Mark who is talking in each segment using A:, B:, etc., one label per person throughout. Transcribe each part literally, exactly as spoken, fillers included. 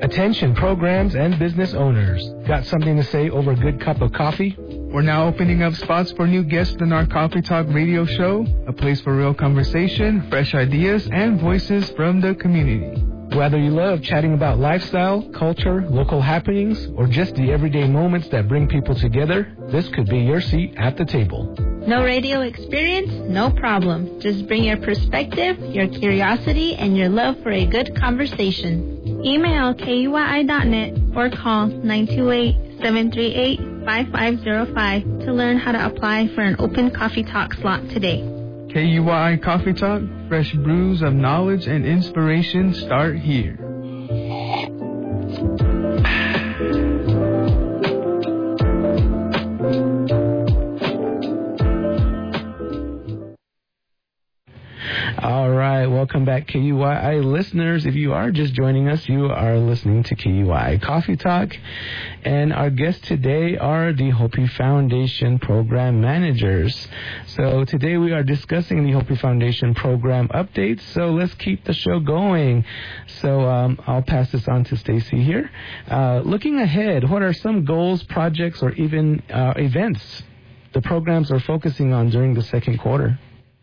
A: Attention programs and business owners. Got something to say over a good cup of coffee?
B: We're now opening up spots for new guests in our Coffee Talk radio show, a place for real conversation, fresh ideas, and voices from the community.
A: Whether you love chatting about lifestyle, culture, local happenings, or just the everyday moments that bring people together, this could be your seat at the table.
C: No radio experience? No problem. Just bring your perspective, your curiosity, and your love for a good conversation. Email K U Y I dot net or call nine two eight, seven three eight, five five zero five to learn how to apply for an open Coffee Talk slot today.
B: K U Y I Coffee Talk, fresh brews of knowledge and inspiration start here.
A: All right, welcome back, K U Y I listeners. If you are just joining us, you are listening to K U Y I Coffee Talk. And our guests today are the Hopi Foundation Program Managers. So today we are discussing the Hopi Foundation Program updates. So let's keep the show going. So um, I'll pass this on to Stacy here. Uh, looking ahead, what are some goals, projects, or even uh, events the programs are focusing on during the second quarter?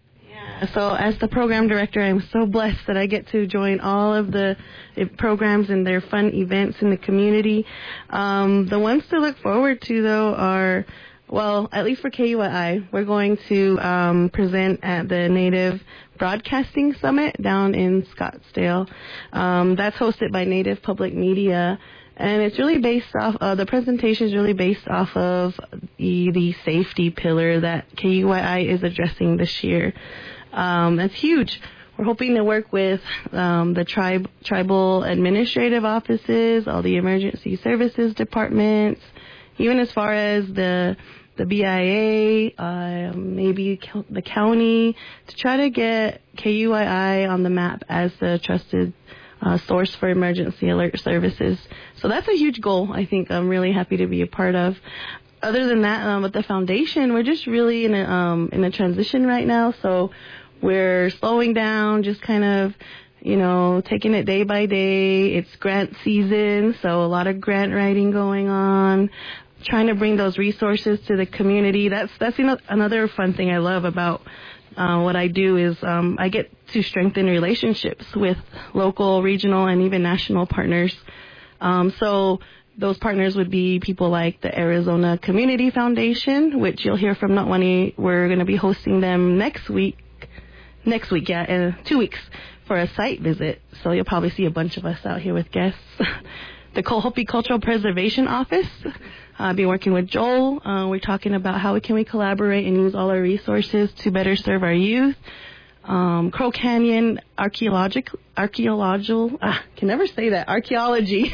D: So as the program director, I'm so blessed that I get to join all of the programs and their fun events in the community. Um, the ones to look forward to, though, are, well, at least for K U I I, we're going to um, present at the Native Broadcasting Summit down in Scottsdale. Um, that's hosted by Native Public Media. And it's really based off, uh, the presentation is really based off of the, the safety pillar that K U I I is addressing this year. Um, that's huge. We're hoping to work with um, the tribe, tribal administrative offices, all the emergency services departments, even as far as the the B I A, uh, maybe the county, to try to get K U I I on the map as the trusted uh, source for emergency alert services. So that's a huge goal. I think I'm really happy to be a part of. Other than that, um, with the foundation, we're just really in a um, in a transition right now. So we're slowing down, just kind of, you know, taking it day by day. It's grant season, so a lot of grant writing going on. Trying to bring those resources to the community. That's that's you know, another fun thing I love about uh, what I do is um, I get to strengthen relationships with local, regional, and even national partners. Um, so. Those partners would be people like the Arizona Community Foundation, which you'll hear from Not One. We're going to be hosting them next week. Next week, yeah, in two weeks for a site visit. So you'll probably see a bunch of us out here with guests. The Hopi Cultural Preservation Office. I've been working with Joel. Uh, we're talking about how can we collaborate and use all our resources to better serve our youth. Um, Crow Canyon Archaeological, archaeological, ah, can never say that, archaeology.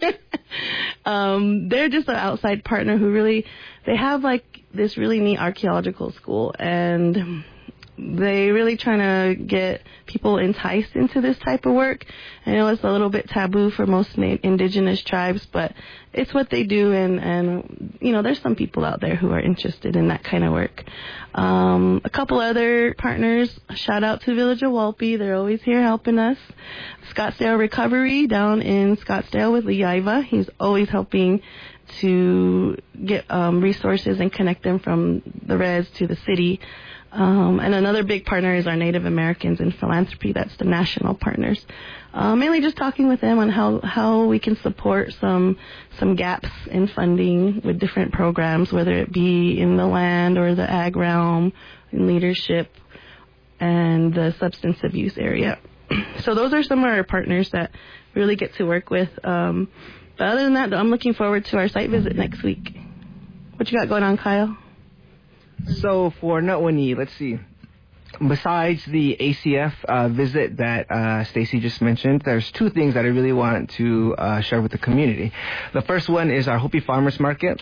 D: um, they're just an outside partner who really, they have like this really neat archaeological school, and they really trying to get people enticed into this type of work. I know it's a little bit taboo for most indigenous tribes, but it's what they do, and, and you know, there's some people out there who are interested in that kind of work. Um, a couple other partners, shout out to Village of Walpi. They're always here helping us. Scottsdale Recovery down in Scottsdale with Lee Iva. He's always helping to get um, resources and connect them from the res to the city. Um, and another big partner is our Native Americans in Philanthropy. That's the national partners. Uh, mainly just talking with them on how, how we can support some some gaps in funding with different programs, whether it be in the land or the ag realm, in leadership, and the substance abuse area. So those are some of our partners that we really get to work with. Um, but other than that, I'm looking forward to our site visit next week. What you got going on, Kyle?
E: So for Nutwani, let's see. Besides the A C F uh, visit that uh, Stacy just mentioned, there's two things that I really want to uh, share with the community. The first one is our Hopi Farmers Market.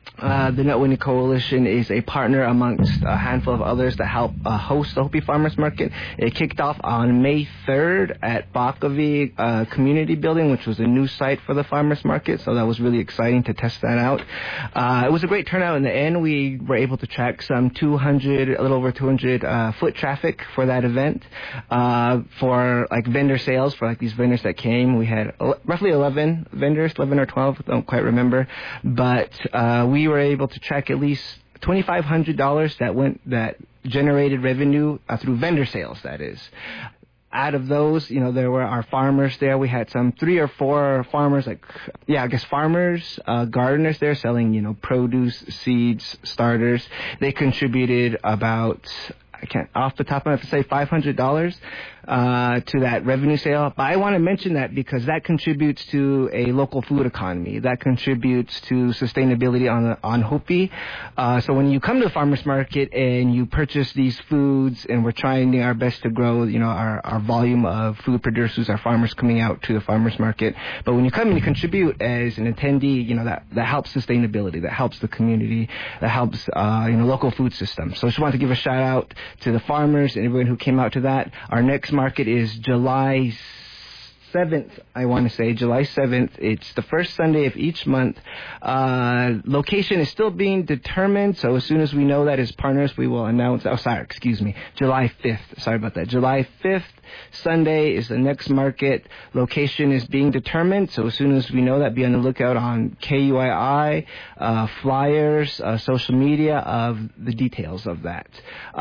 E: Uh, the Nut Winnie Coalition is a partner amongst a handful of others that help uh, host the Hopi Farmers Market. It kicked off on May third at Bakavi uh, Community Building, which was a new site for the Farmers Market, so that was really exciting to test that out. Uh, it was a great turnout in the end. We were able to track some two hundred, a little over two hundred uh, foot traffic for that event. Uh, for like vendor sales, for like these vendors that came, we had roughly eleven vendors, eleven or twelve, don't quite remember, but uh, we We were able to track at least twenty-five hundred dollars that went that generated revenue uh, through vendor sales. That is, out of those, you know, there were our farmers there. We had some three or four farmers, like yeah, I guess farmers, uh, gardeners there selling, you know, produce, seeds, starters. They contributed about, I can't off the top of my head to say five hundred dollars uh, to that revenue sale. But I want to mention that because that contributes to a local food economy. That contributes to sustainability on on Hopi. Uh, so when you come to the farmers market and you purchase these foods, and we're trying our best to grow, you know, our, our volume of food producers, our farmers coming out to the farmers market. But when you come and you contribute as an attendee, you know, that, that helps sustainability, that helps the community, that helps, uh, you know, local food systems. So I just want to give a shout out to the farmers and everyone who came out to that. Our next market is July seventh, I want to say, July seventh. It's the first Sunday of each month. Uh, location is still being determined, so as soon as we know that as partners, we will announce. Oh, sorry, excuse me. July fifth. Sorry about that. July fifth, Sunday, is the next market. Location is being determined, so as soon as we know that, be on the lookout on K U I I, uh, flyers, uh, social media of the details of that.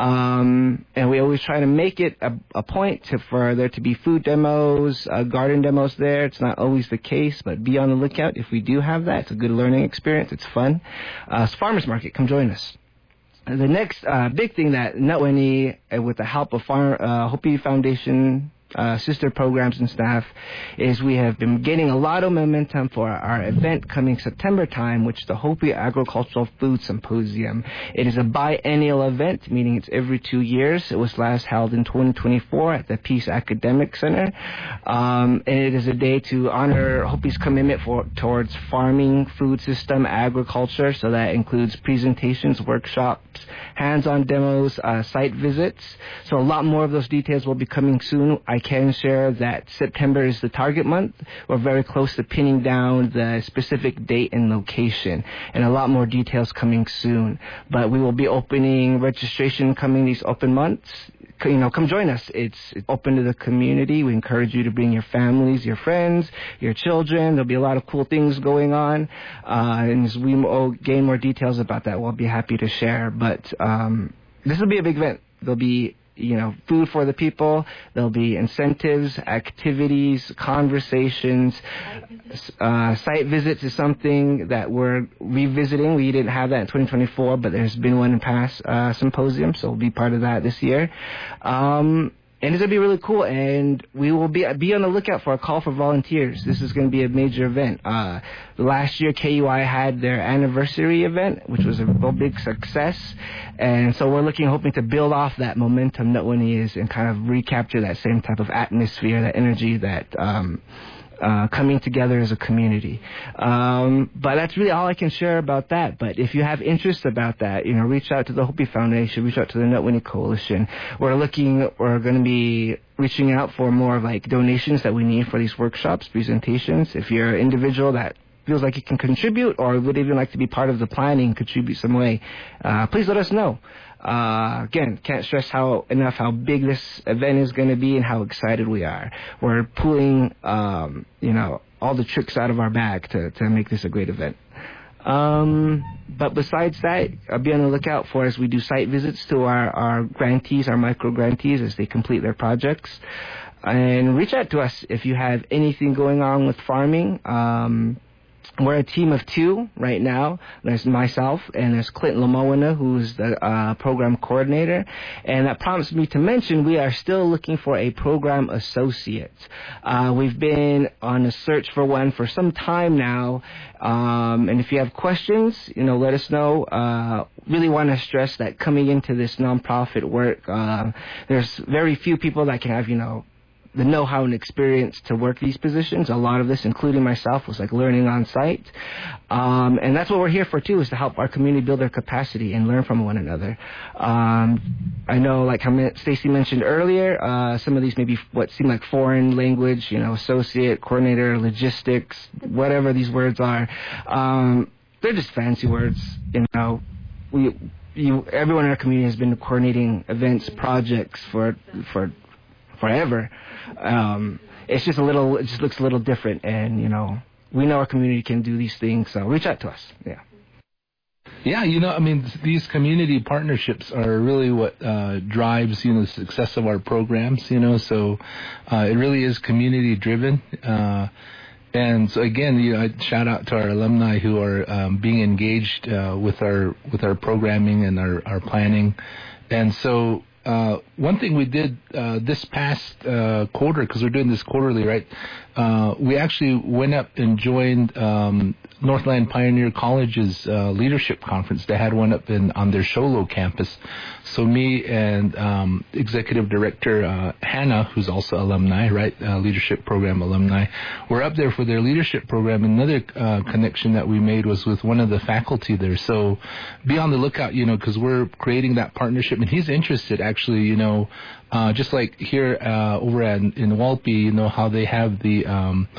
E: Um, and we always try to make it a, a point to, for there to be food demos, uh, garden demos there. It's not always the case, but be on the lookout if we do have that. It's a good learning experience. It's fun. Uh, it's Farmers Market. Come join us. The next uh, big thing that Nut Winnie, uh, with the help of Farm, uh, Hopi Foundation, uh, sister programs and staff, is we have been getting a lot of momentum for our event coming September time, which is the Hopi Agricultural Food Symposium. It is a biennial event, meaning it's every two years. It was last held in twenty twenty-four at the Peace Academic Center. Um, and it is a day to honor Hopi's commitment for, towards farming, food system, agriculture. So that includes presentations, workshops, hands-on demos, uh, site visits. So a lot more of those details will be coming soon. I can share that September is the target month. We're very close to pinning down the specific date and location, and a lot more details coming soon. But we will be opening registration coming these open months. You know, come join us. It's, it's open to the community. We encourage you to bring your families, your friends, your children. There'll be a lot of cool things going on. Uh, and as we gain more details about that, we'll be happy to share. But um, this will be a big event. There'll be, you know, food for the people. There'll be incentives, activities, conversations. Uh, site visits is something that we're revisiting. We didn't have that in twenty twenty-four, but there's been one in past uh, symposium, so we'll be part of that this year. Um, and it's going to be really cool, and we will be be on the lookout for a call for volunteers. This is going to be a major event. Uh, last year, K U I had their anniversary event, which was a real big success, and so we're looking, hoping to build off that momentum that Winnie is and kind of recapture that same type of atmosphere, that energy, that um, uh, coming together as a community. Um, but that's really all I can share about that. But if you have interest about that, you know, reach out to the Hopi Foundation, reach out to the Nut Winnie Coalition. We're looking, we're going to be reaching out for more of like donations that we need for these workshops, presentations. If you're an individual that feels like you can contribute or would even like to be part of the planning, contribute some way, uh, please let us know. Uh, again, can't stress how enough how big this event is going to be and how excited we are. We're pulling, um, you know, all the tricks out of our bag to, to make this a great event. Um, but besides that, I'll be on the lookout for as we do site visits to our, our grantees, our micro grantees, as they complete their projects. And reach out to us if you have anything going on with farming. Um, We're a team of two right now. There's myself and there's Clint Lamoina, who's the uh, program coordinator. And that prompts me to mention we are still looking for a program associate. Uh, we've been on a search for one for some time now. Um, and if you have questions, you know, let us know. Uh, really want to stress that coming into this nonprofit work, uh, there's very few people that can have, you know, the know-how and experience to work these positions. A lot of this, including myself, was like learning on site. Um, and that's what we're here for, too, is to help our community build their capacity and learn from one another. Um, I know, like how Stacy mentioned earlier, uh, some of these maybe what seem like foreign language, you know, associate, coordinator, logistics, whatever these words are. Um, they're just fancy words, you know. We, you, everyone in our community has been coordinating events, projects for for forever. Um, it's just a little, it just looks a little different, and you know, we know our community can do these things, so reach out to us. Yeah.
F: Yeah, you know, I mean, these community partnerships are really what uh, drives, you know, the success of our programs, you know, so uh, it really is community-driven. Uh, and so, again, you know, I shout out to our alumni who are um, being engaged uh, with our with our programming and our, our planning. And so uh, one thing we did uh, this past uh, quarter, because we're doing this quarterly, right, uh, we actually went up and joined um, Northland Pioneer College's uh, leadership conference. They had one up in on their Sholo campus. So me and um, Executive Director uh, Hannah, who's also alumni, right, uh, leadership program alumni, were up there for their leadership program. Another uh, connection that we made was with one of the faculty there. So be on the lookout, you know, because we're creating that partnership, and he's interested actually, you know, uh, just like here uh, over at, in Walpi, you know, how they have the um,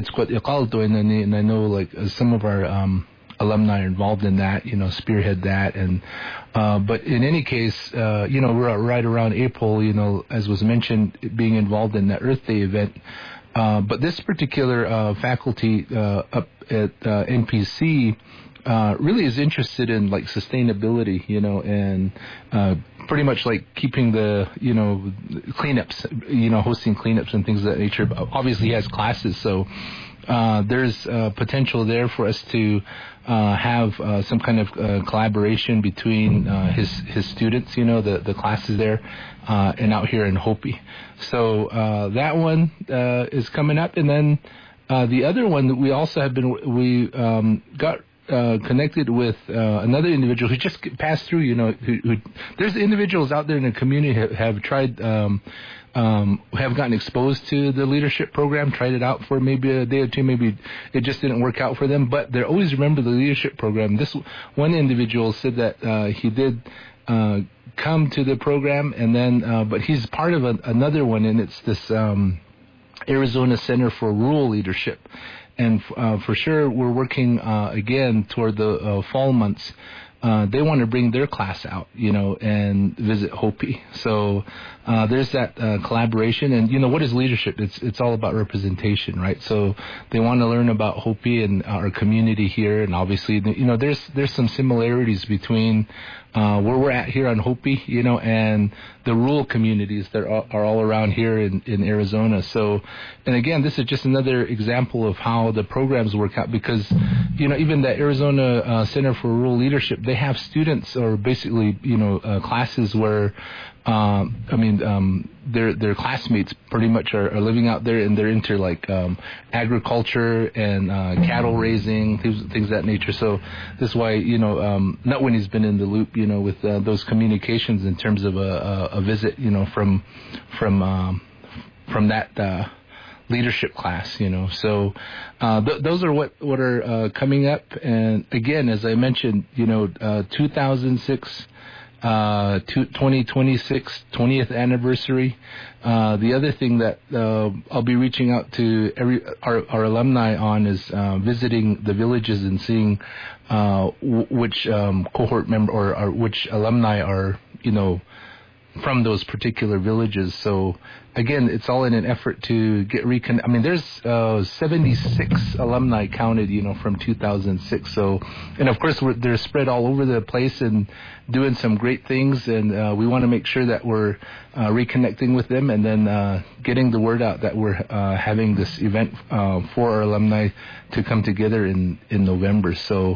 F: and I know like some of our um, alumni are involved in that, you know, spearhead that. And uh, but in any case, uh, you know, we're right around April, you know, as was mentioned, being involved in the Earth Day event. Uh, but this particular uh, faculty uh, up at uh, N P C uh, really is interested in like sustainability, you know, and uh, pretty much like keeping the, you know, cleanups, you know, hosting cleanups and things of that nature. Obviously, he has classes, so uh, there's uh, potential there for us to uh, have uh, some kind of uh, collaboration between uh, his his students, you know, the the classes there, uh, and out here in Hopi. So uh, that one uh, is coming up, and then uh, the other one that we also have been we um, got. Uh, connected with uh, another individual who just passed through, you know, who, who there's individuals out there in the community have, have tried, um, um, have gotten exposed to the leadership program, tried it out for maybe a day or two, maybe it just didn't work out for them, but they always remember the leadership program. This one individual said that uh, he did uh, come to the program, and then, uh, but he's part of a, another one, and it's this um, Arizona Center for Rural Leadership. And uh, for sure, we're working uh, again toward the uh, fall months. Uh, they want to bring their class out, you know, and visit Hopi. So uh, there's that uh, collaboration. And, you know, what is leadership? It's it's all about representation, right? So they want to learn about Hopi and our community here. And obviously, you know, there's there's some similarities between uh, where we're at here on Hopi, you know, and the rural communities that are, are all around here in, in Arizona. So, and again, this is just another example of how the programs work out, because, you know, even the Arizona uh, Center for Rural Leadership, they have students or basically, you know, uh, classes where, um, I mean, um, their their classmates pretty much are, are living out there, and they're into like um, agriculture and uh, cattle raising, things, things of that nature. So this is why, you know, um, Nutwinnie's been in the loop, you know, with uh, those communications in terms of a, a, a visit, you know, from from um, from that uh, leadership class, you know. So uh, th- those are what what are uh, coming up. And again, as I mentioned, you know, uh, two thousand six. Uh, twenty twenty-six, twentieth anniversary. Uh, the other thing that uh, I'll be reaching out to every our, our alumni on is uh, visiting the villages and seeing uh, w- which um, cohort member or, or which alumni are, you know, from those particular villages. So again, it's all in an effort to get reconnected. I mean, there's uh, seventy-six alumni counted, you know, from two thousand six. So, and of course, we're, they're spread all over the place and doing some great things. And uh, we want to make sure that we're uh, reconnecting with them, and then uh, getting the word out that we're uh, having this event uh, for our alumni to come together in, in November. So,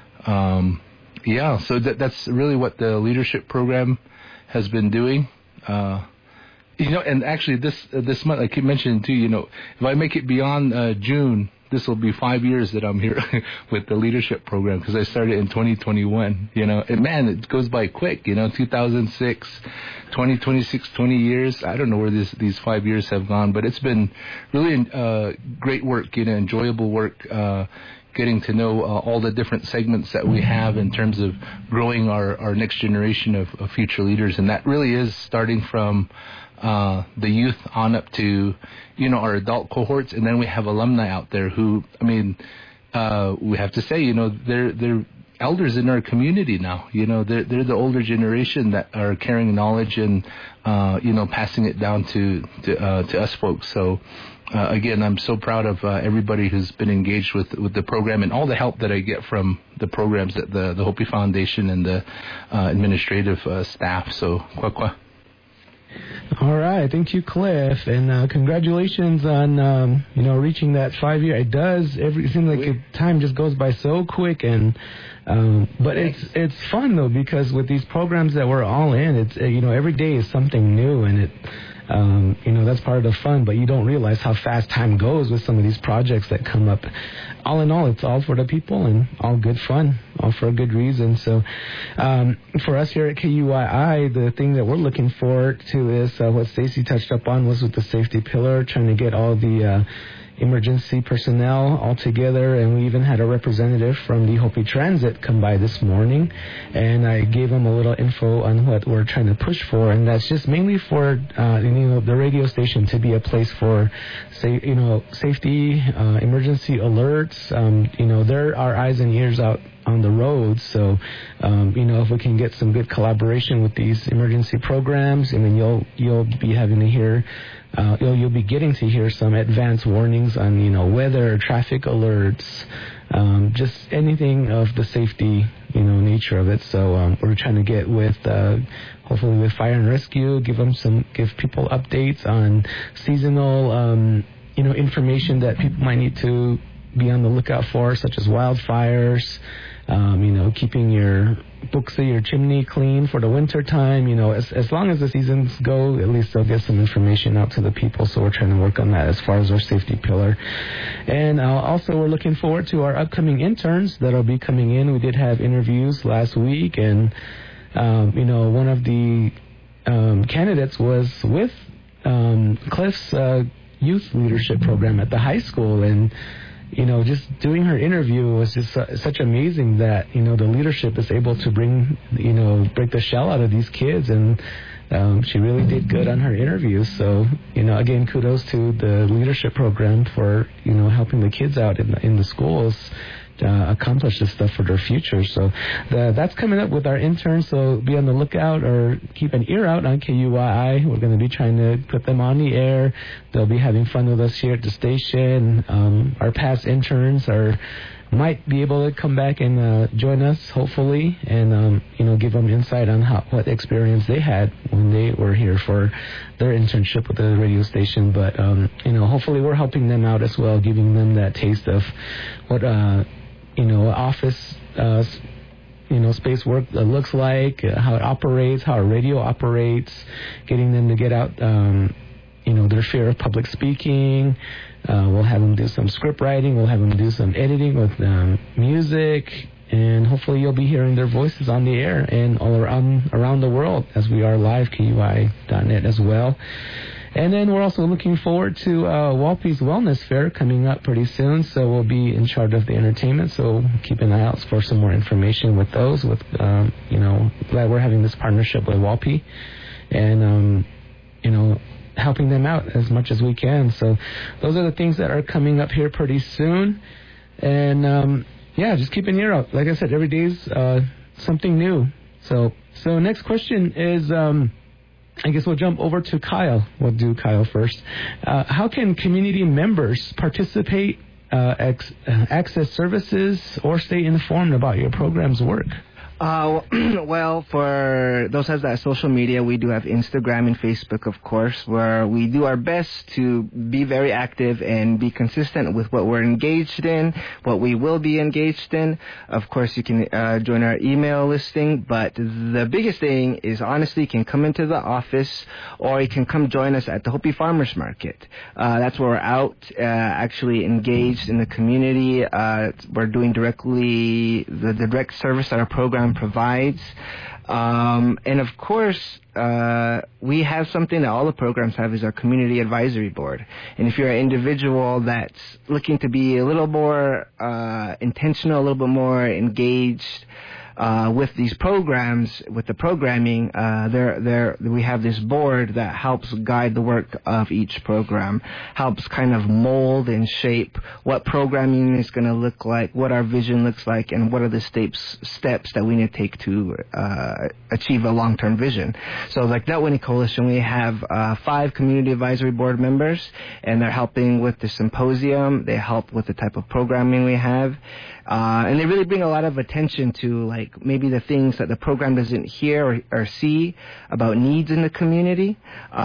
F: um, yeah, so that, that's really what the leadership program has been doing. Uh, you know, and actually this uh, this month, I keep mentioning too, you know, if I make it beyond uh, June, this will be five years that I'm here with the leadership program, because I started in twenty twenty-one. You know, and man, it goes by quick. You know, two thousand six, twenty twenty-six, twenty years. I don't know where this, these five years have gone, but it's been really uh, great work. You know, enjoyable work. Uh, getting to know uh, all the different segments that we have in terms of growing our, our next generation of, of future leaders. And that really is starting from uh, the youth on up to, you know, our adult cohorts. And then we have alumni out there who, I mean, uh, we have to say, you know, they're, they're elders in our community now. You know, they're, they're the older generation that are carrying knowledge and, uh, you know, passing it down to, to, uh, to us folks. So, Uh, again, I'm so proud of uh, everybody who's been engaged with with the program and all the help that I get from the programs at the, the Hopi Foundation and the uh, administrative uh, staff. So, kwa kwa.
A: All right, thank you, Cliff, and uh, congratulations on um, you know reaching that five year. It does. Every, it seems like it, time just goes by so quick, and um, but it's it's fun though, because with these programs that we're all in, it's uh, you know every day is something new, and it. Um, you know, that's part of the fun, but you don't realize how fast time goes with some of these projects that come up. All in all, it's all for the people and all good fun, all for a good reason. So um, for us here at K U I I, the thing that we're looking forward to is uh, what Stacy touched up on was with the safety pillar, trying to get all the uh, emergency personnel all together, and we even had a representative from the Hopi Transit come by this morning, and I gave them a little info on what we're trying to push for, and that's just mainly for uh, you know the radio station to be a place for, say, you know, safety, uh, emergency alerts. Um, you know, there are eyes and ears out on the road, so um, you know if we can get some good collaboration with these emergency programs, I mean you'll you'll be having to hear. Uh, you'll, you'll be getting to hear some advanced warnings on, you know, weather, traffic alerts, um, just anything of the safety, you know, nature of it. So um, we're trying to get with, uh, hopefully with fire and rescue, give them some, give people updates on seasonal, um, you know, information that people might need to be on the lookout for, such as wildfires. Um, you know, keeping your buksi, your chimney clean for the winter time. You know, as as long as the seasons go, at least they'll get some information out to the people. So we're trying to work on that as far as our safety pillar. And uh, also we're looking forward to our upcoming interns that'll be coming in. We did have interviews last week, and um, you know, one of the um, candidates was with um, Cliff's uh, youth leadership program at the high school, and you know, just doing her interview was just uh, such amazing that, you know, the leadership is able to bring, you know, break the shell out of these kids. And um, she really did good on her interview. So, you know, again, kudos to the leadership program for, you know, helping the kids out in the, in the schools uh, accomplish this stuff for their future. So the, that's coming up with our interns. So be on the lookout or keep an ear out on K U I I. We're going to be trying to put them on the air. They'll be having fun with us here at the station. Um, our past interns are might be able to come back and uh, join us, hopefully, and um, you know, give them insight on how what experience they had when they were here for their internship with the radio station. But um, you know, hopefully, we're helping them out as well, giving them that taste of what uh, you know, office. Uh, you know, space work uh, looks like, uh, how it operates, how a radio operates, getting them to get out, um, you know, their fear of public speaking. Uh, we'll have them do some script writing. We'll have them do some editing with um, music, and hopefully you'll be hearing their voices on the air and all around around the world as we are live, K U I dot net as well. And then we're also looking forward to uh, Walpy's Wellness Fair coming up pretty soon, so we'll be in charge of the entertainment, so keep an eye out for some more information with those. With um, you know, glad we're having this partnership with Walpy, and um, you know, helping them out as much as we can. So those are the things that are coming up here pretty soon. And um, yeah, just keep an ear out. Like I said, every day's uh, something new. So so next question is, um, I guess we'll jump over to Kyle. We'll do Kyle first. Uh, how can community members participate, uh, ex- uh, access services, or stay informed about your program's work?
E: Uh, well, for those has that social media, we do have Instagram and Facebook, of course, where we do our best to be very active and be consistent with what we're engaged in, what we will be engaged in. Of course, you can uh, join our email listing, but the biggest thing is, honestly, you can come into the office or you can come join us at the Hopi Farmers Market. Uh, that's where we're out, uh, actually engaged in the community. Uh, we're doing directly the, the direct service that our program provides. Um, and of course, uh, we have something that all the programs have, is our community advisory board. And if you're an individual that's looking to be a little more uh, intentional, a little bit more engaged uh, with these programs, with the programming, uh, there, there, we have this board that helps guide the work of each program, helps kind of mold and shape what programming is going to look like, what our vision looks like, and what are the steps, steps that we need to take to uh, achieve a long-term vision. So like Nut Winnie Coalition, we have uh, five community advisory board members, and they're helping with the symposium. They help with the type of programming we have. Uh, and they really bring a lot of attention to, like, maybe the things that the program doesn't hear or, or see about needs in the community.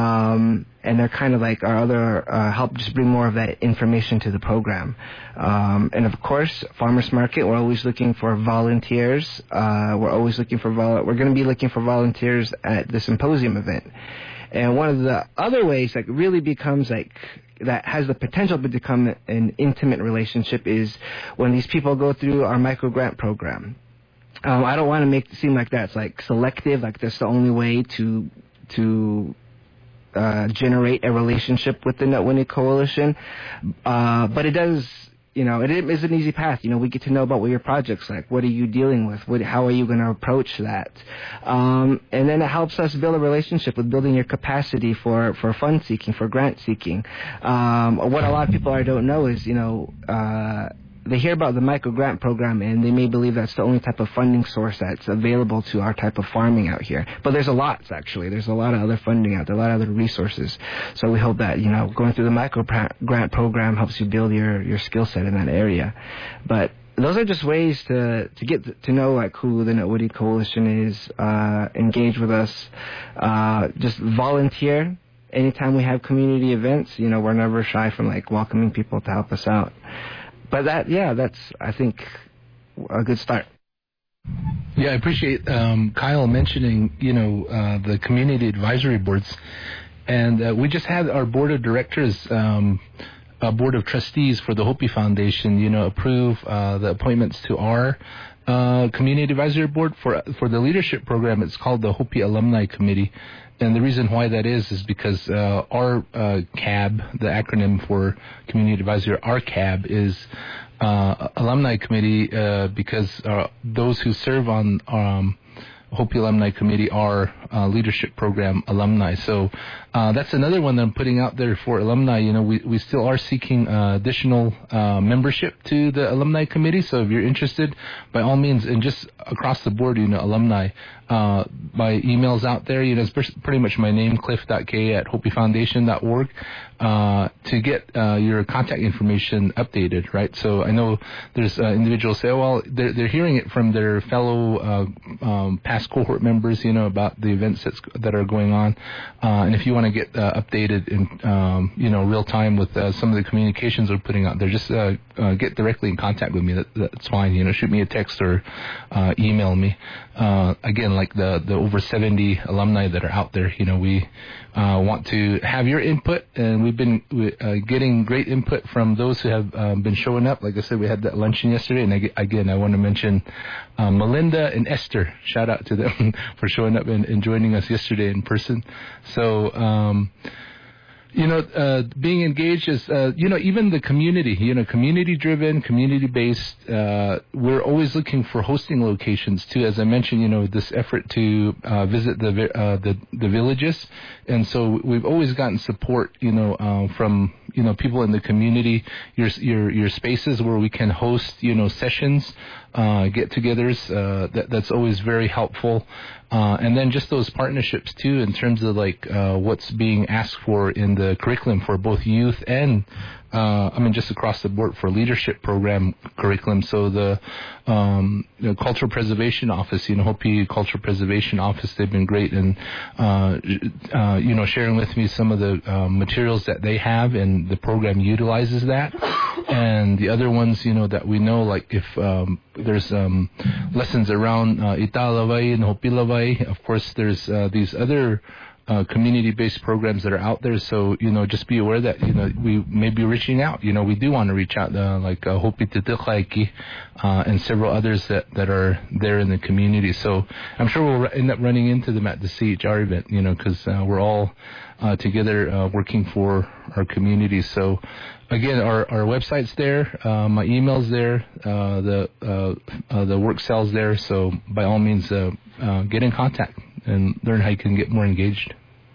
E: Um, and they're kind of like our other, uh, help just bring more of that information to the program. Um, and of course, Farmers Market, we're always looking for volunteers. Uh, we're always looking for, vol- we're going to be looking for volunteers at the symposium event. And one of the other ways that really becomes like, that has the potential to become an intimate relationship is when these people go through our micro grant program. Um, I don't want to make it seem like that's like selective, like that's the only way to to uh, generate a relationship with the Nut Winnie Coalition. Uh, but it does, you know, it is an easy path. You know, we get to know about what your project's like. What are you dealing with? What, how are you going to approach that? Um, and then it helps us build a relationship with building your capacity for, for fund seeking, for grant seeking. Um, what a lot of people I don't know is, you know, uh, they hear about the micro grant program and they may believe that's the only type of funding source that's available to our type of farming out here. But there's a lot, actually. There's a lot of other funding out there, a lot of other resources. So we hope that, you know, going through the micro grant program helps you build your, your skill set in that area. But those are just ways to, to get to know, like, who the Nut Winnie Coalition is, uh, engage with us, uh, just volunteer. Anytime we have community events, you know, we're never shy from, like, welcoming people to help us out. But that, yeah, that's, I think, a good start.
F: Yeah, I appreciate um, Kyle mentioning, you know, uh, the community advisory boards. And uh, we just had our board of directors, um, a board of trustees for the Hopi Foundation, you know, approve uh, the appointments to our uh, community advisory board for for the leadership program. It's called the Hopi Alumni Committee. And the reason why that is is because uh, our uh, C A B, the acronym for Community Advisory, our C A B is uh, Alumni Committee uh, because uh, those who serve on um, Hopi Alumni Committee are uh, leadership program alumni. So uh, that's another one that I'm putting out there for alumni. You know, we, we still are seeking uh, additional uh, membership to the alumni committee. So if you're interested, by all means, and just across the board, you know, alumni, uh, my email's out there. You know, it's pretty much my name, cliff dot k at hopi foundation dot org, uh, to get uh, your contact information updated, right? So I know there's uh, individuals say, oh, well, they're, they're hearing it from their fellow uh, um, past cohort members, you know, about the events that's, that are going on. Uh, and if you want to get uh, updated in, um, you know, real time with uh, some of the communications we're putting out there, just uh, uh, get directly in contact with me. That, that's fine. You know, shoot me a text or uh, email me. Uh, again, like the, the over seventy alumni that are out there, you know, we uh, want to have your input, and we've been uh, getting great input from those who have um, been showing up. Like I said, we had that luncheon yesterday, and I, again, I want to mention uh, Melinda and Esther. Shout out to them for showing up and, and joining us yesterday in person. So, um, you know, uh, being engaged is, uh, you know, even the community, you know, community-driven, community-based, uh, we're always looking for hosting locations, too. As I mentioned, you know, this effort to uh, visit the, uh, the the villages. And so we've always gotten support, you know, uh, from, you know, people in the community, your, your, your spaces where we can host, you know, sessions, uh, get-togethers. Uh, that, that's always very helpful. Uh, and then just those partnerships, too, in terms of, like, uh, what's being asked for in the curriculum for both youth and Uh, I mean, just across the board for leadership program curriculum. So the, um, the Cultural Preservation Office, you know, Hopi Cultural Preservation Office, they've been great in, uh, uh, you know, sharing with me some of the uh, materials that they have, and the program utilizes that. And the other ones, you know, that we know, like if um, there's um, lessons around uh, Italawai and Hopi Lawai, of course, there's uh, these other Uh, community-based programs that are out there. So, you know, just be aware that, you know, we may be reaching out. You know, we do want to reach out, uh, like uh, Hopi Titiqaiki uh, and several others that, that are there in the community. So I'm sure we'll end up running into them at the C H R event, you know, because uh, we're all uh, together uh, working for our community. So, again, our, our website's there, uh, my email's there, uh, the uh, uh, the work cell's there. So by all means, uh, uh, get in contact and learn how you can get more engaged.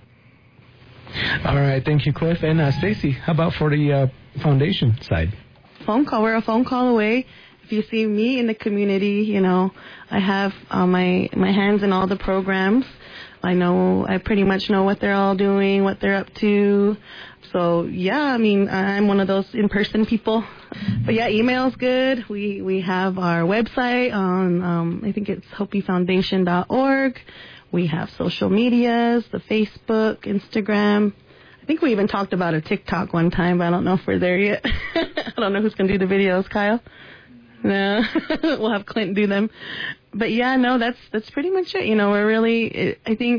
A: All right, thank you, Cliff. And uh, Stacy, how about for the uh, foundation side?
D: Phone call. We're a phone call away. If you see me in the community, you know, I have uh, my my hands in all the programs. I know, I pretty much know what they're all doing, what they're up to. So, yeah, I mean, I'm one of those in-person people. But, yeah, email's good. We we have our website on, um, I think it's hopi foundation dot org. We have social medias, the Facebook, Instagram. I think we even talked about a TikTok one time, but I don't know if we're there yet. I don't know who's going to do the videos, Kyle. No, we'll have Clint do them. But, yeah, no, that's that's pretty much it. You know, we're really, I think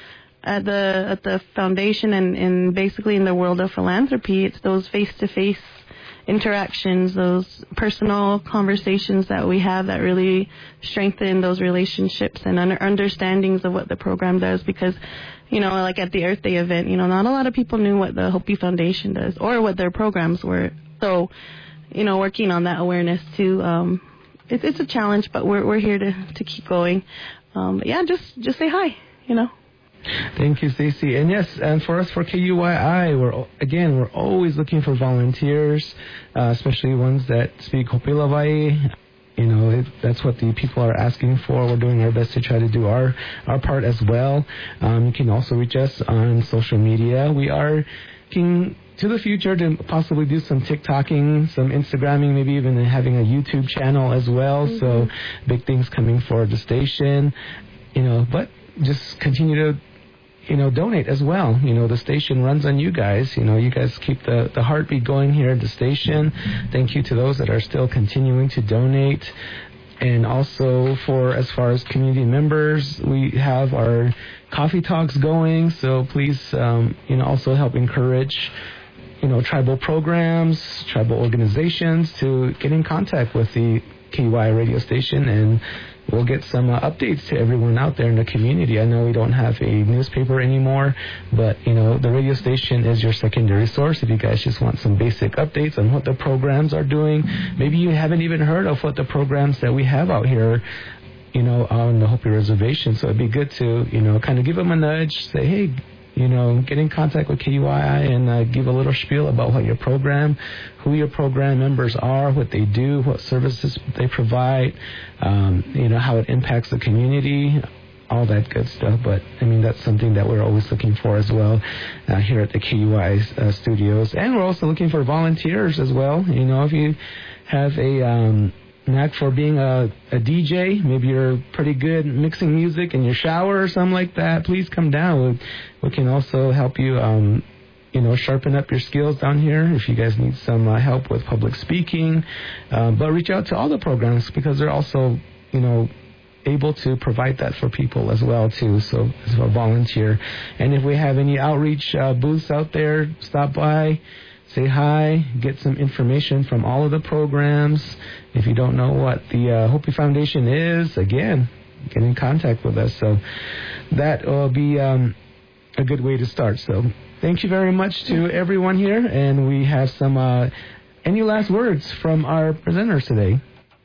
D: at the at the foundation and, and basically in the world of philanthropy, it's those face-to-face interactions, those personal conversations that we have that really strengthen those relationships and under understandings of what the program does. Because, you know, like at the Earth Day event, you know, not a lot of people knew what the Hopi Foundation does or what their programs were. So, you know, working on that awareness too, um, it's it's a challenge, but we're we're here to to keep going. Um, but yeah, just just say hi, you know.
A: Thank you, Stacey. And yes, and for us, for K U Y I, we're again, we're always looking for volunteers, uh, especially ones that speak Hopi Lawai. You know, it, that's what the people are asking for. We're doing our best to try to do our, our part as well. Um, you can also reach us on social media. We are looking to the future to possibly do some TikToking, some Instagramming, maybe even having a YouTube channel as well. Mm-hmm. So big things coming for the station, you know, but just continue to, you know, donate as well. You know, the station runs on you guys. You know, you guys keep the, the heartbeat going here at the station. Thank you to those that are still continuing to donate. And also for as far as community members, we have our coffee talks going. So please, um, you know, also help encourage, you know, tribal programs, tribal organizations to get in contact with the K U I radio station, and we'll get some uh, updates to everyone out there in the community. I know we don't have a newspaper anymore, but, you know, the radio station is your secondary source. If you guys just want some basic updates on what the programs are doing, maybe you haven't even heard of what the programs that we have out here, you know, on the Hopi Reservation. So it'd be good to, you know, kind of give them a nudge, say, hey, you know, get in contact with K U I I and uh, give a little spiel about what your program, who your program members are, what they do, what services they provide, um, you know, how it impacts the community, all that good stuff. But, I mean, that's something that we're always looking for as well uh, here at the K U I uh, studios. And we're also looking for volunteers as well. You know, if you have a um, knack for being a, a D J, maybe you're pretty good mixing music in your shower or something like that, please come down. We, we can also help you, um, you know, sharpen up your skills down here if you guys need some uh, help with public speaking. Uh, but reach out to all the programs because they're also, you know, able to provide that for people as well, too, so as a volunteer. And if we have any outreach uh, booths out there, stop by, say hi, get some information from all of the programs. If you don't know what the uh, Hopi Foundation is, again, get in contact with us. So that will be um, a good way to start. So thank you very much to everyone here. And we have some, uh, any last words from our presenters today?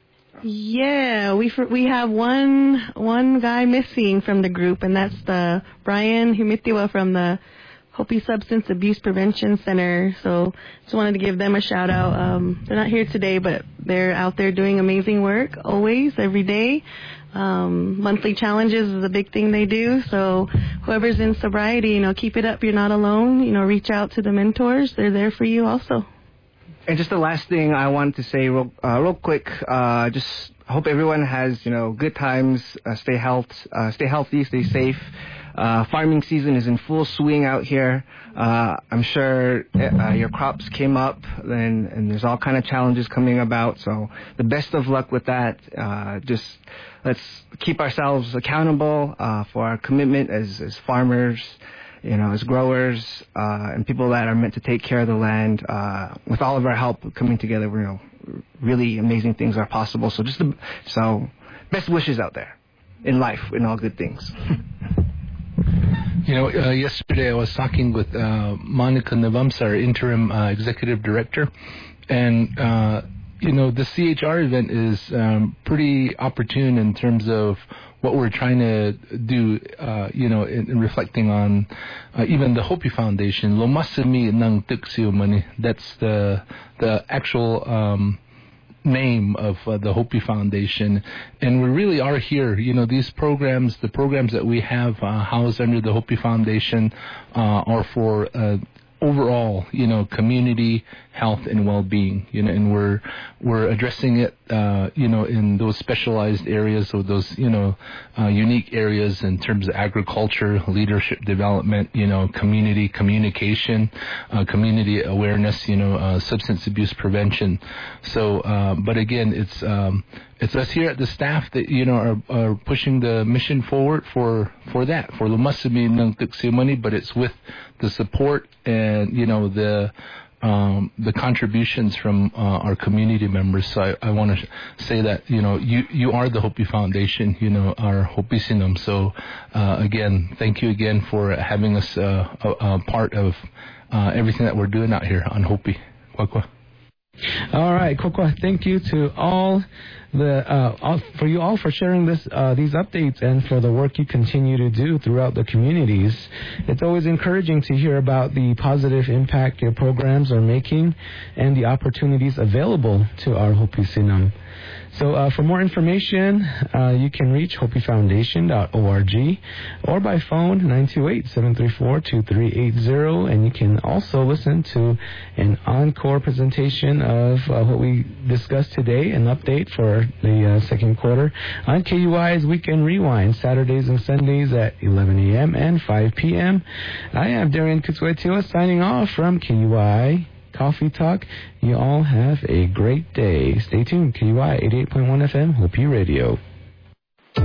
D: Yeah, we we have one one guy missing from the group, and that's the Brian Humitiwa from the Hopi Substance Abuse Prevention Center. So just wanted to give them a shout out. Um, they're not here today, but they're out there doing amazing work always, every day. Um, monthly challenges is a big thing they do. So whoever's in sobriety, you know, keep it up. You're not alone. You know, reach out to the mentors. They're there for you also.
E: And just the last thing I wanted to say real, uh, real quick, uh, just hope everyone has, you know, good times, uh, stay health, uh, stay healthy, stay safe. Uh, farming season is in full swing out here. Uh, I'm sure uh, your crops came up, and, and there's all kind of challenges coming about. So the best of luck with that. Uh, just let's keep ourselves accountable uh, for our commitment as, as farmers, you know, as growers, uh, and people that are meant to take care of the land. Uh, with all of our help coming together, you know, really amazing things are possible. So just the, so best wishes out there in life, in all good things.
F: You know, uh, yesterday I was talking with uh, Monica Navamsa, our interim uh, executive director, and uh, you know, the C H R event is um, pretty opportune in terms of what we're trying to do, uh, you know, in, in reflecting on uh, even the Hopi Foundation. Lomasami ng Tuksiumani. That's the the actual um, name of uh, the Hopi Foundation, and we really are here. You know, these programs, the programs that we have uh, housed under the Hopi Foundation, uh, are for uh, overall, you know, community health and well-being. You know, and we're we're addressing it, uh, you know, in those specialized areas or those, you know, uh, unique areas in terms of agriculture, leadership development, you know, community communication, uh, community awareness, you know, uh, substance abuse prevention. So, uh, but again, it's um, it's us here at the staff that, you know, are, are pushing the mission forward for for that, for Lumasami ng Tuksiumani, but it's with the support and, you know, the um, the contributions from uh, our community members. So I, I want to say that, you know, you, you are the Hopi Foundation, you know, our Hopi Sinam. So uh, again, thank you again for having us uh, a, a part of uh, everything that we're doing out here on Hopi. Kwakwa.
A: All right, Kokwa, thank you to all the uh, all, for you all for sharing this uh, these updates and for the work you continue to do throughout the communities. It's always encouraging to hear about the positive impact your programs are making and the opportunities available to our Hopi Sinam. So uh, for more information, uh, you can reach hopi foundation dot org or by phone nine two eight, seven three four, two three eight zero, and you can also listen to an encore presentation of uh, what we discussed today, an update for the uh, second quarter on K U I's Weekend Rewind, Saturdays and Sundays at eleven a.m. and five p.m. I am Darian Kutsuetiwa signing off from K U I Coffee Talk. You all have a great day. Stay tuned. K U I eighty-eight point one F M, Hopi Radio.